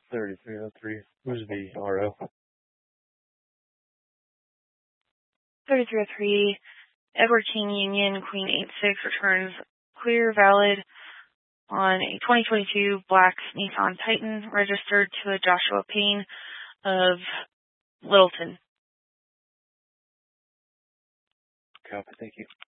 3303. Who's the RO? 3303. Edward King Union, Queen 86 returns clear, valid on a 2022 black Nissan Titan registered to a Joshua Payne of Littleton. Copy, thank you.